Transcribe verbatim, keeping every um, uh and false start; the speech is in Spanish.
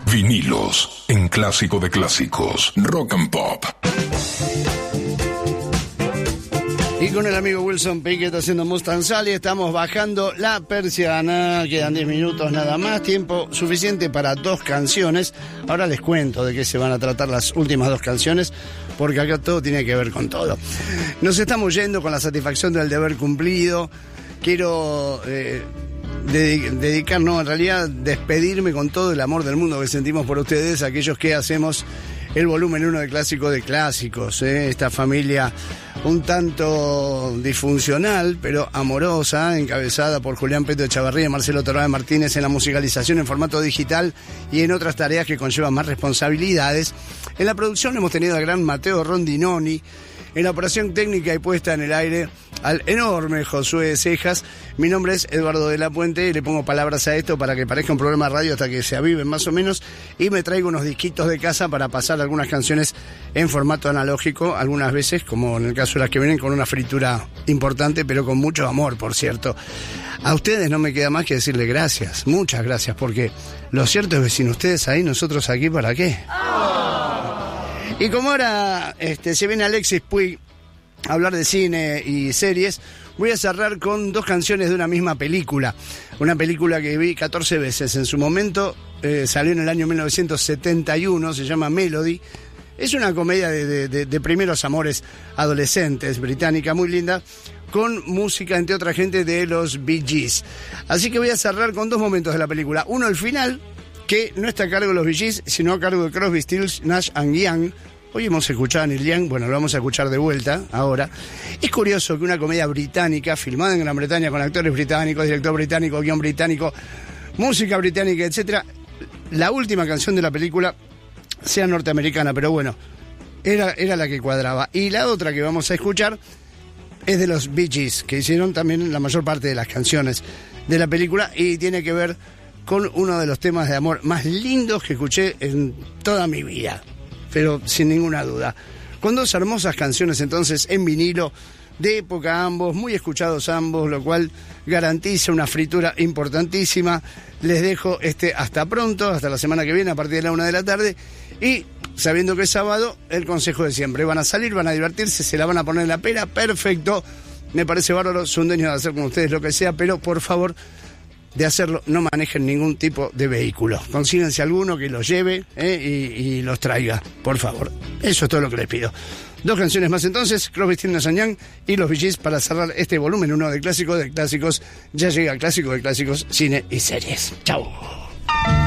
Vinilos en Clásico de Clásicos, Rock and Pop. Y con el amigo Wilson Pickett haciendo Mustang Sally estamos bajando la persiana. Quedan diez minutos nada más, tiempo suficiente para dos canciones. Ahora les cuento de qué se van a tratar las últimas dos canciones, porque acá todo tiene que ver con todo. Nos estamos yendo con la satisfacción del deber cumplido. Quiero eh, dedicar, no, en realidad despedirme con todo el amor del mundo que sentimos por ustedes, aquellos que hacemos el volumen uno de Clásico de Clásicos, ¿eh? Esta familia un tanto disfuncional, pero amorosa, encabezada por Julián Peto Echavarría y Marcelo Torrada Martínez en la musicalización en formato digital y en otras tareas que conllevan más responsabilidades. En la producción hemos tenido al gran Mateo Rondinoni, en la operación técnica y puesta en el aire al enorme Josué Cejas. Mi nombre es Eduardo de la Puente y le pongo palabras a esto para que parezca un programa de radio hasta que se aviven más o menos, y me traigo unos disquitos de casa para pasar algunas canciones en formato analógico, algunas veces, como en el caso de las que vienen, con una fritura importante, pero con mucho amor, por cierto. A ustedes no me queda más que decirle gracias, muchas gracias, porque lo cierto es que sin ustedes ahí, nosotros aquí, ¿para qué? Y como ahora este, se viene Alexis Puig a hablar de cine y series, voy a cerrar con dos canciones de una misma película. Una película que vi catorce veces en su momento, eh, salió en el año mil novecientos setenta y uno, se llama Melody. Es una comedia de, de, de, de primeros amores adolescentes, británica, muy linda, con música, entre otra gente, de los Bee Gees. Así que voy a cerrar con dos momentos de la película. Uno, el final, que no está a cargo de los Bee Gees, sino a cargo de Crosby, Stills, Nash and Young. Hoy hemos escuchado a Neil Young, bueno, lo vamos a escuchar de vuelta ahora. Es curioso que una comedia británica, filmada en Gran Bretaña con actores británicos, director británico, guión británico, música británica, etcétera, la última canción de la película sea norteamericana, pero bueno, era, era la que cuadraba. Y la otra que vamos a escuchar es de los Bee Gees, que hicieron también la mayor parte de las canciones de la película, y tiene que ver con uno de los temas de amor más lindos que escuché en toda mi vida, pero sin ninguna duda. Con dos hermosas canciones entonces en vinilo, de época ambos, muy escuchados ambos, lo cual garantiza una fritura importantísima. Les dejo este hasta pronto, hasta la semana que viene a partir de la una de la tarde, y sabiendo que es sábado, el consejo de siempre: van a salir, van a divertirse, se la van a poner en la pera, perfecto, me parece bárbaro, son dueños de hacer con ustedes lo que sea, pero por favor, de hacerlo, no manejen ningún tipo de vehículo. Consíguense alguno que los lleve eh, y, y los traiga, por favor. Eso es todo lo que les pido. Dos canciones más entonces, Crosby, Stills, Nash and Young y los Bee Gees, para cerrar este volumen uno de Clásico de Clásicos. Ya llega el Clásico de Clásicos, cine y series. Chau.